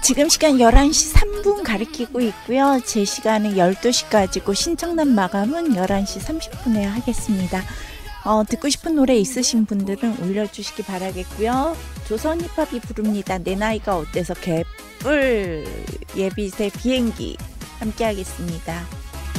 지금 시간 11시 3분 가리키고 있고요. 제 시간은 12시까지고 신청란 마감은 11시 30분에 하겠습니다. 듣고 싶은 노래 있으신 분들은 올려주시기 바라겠고요. 조선 힙합이 부릅니다. 내 나이가 어때서 개뿔 예비새 비행기 함께 하겠습니다.